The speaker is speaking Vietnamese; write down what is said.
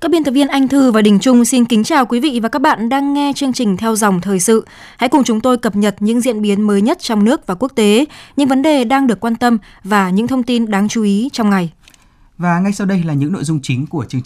Các biên tập viên Anh Thư và Đình Trung xin kính chào quý vị và các bạn đang nghe chương trình Theo dòng thời sự. Hãy cùng chúng tôi cập nhật những diễn biến mới nhất trong nước và quốc tế, những vấn đề đang được quan tâm và những thông tin đáng chú ý trong ngày. Và ngay sau đây là những nội dung chính của chương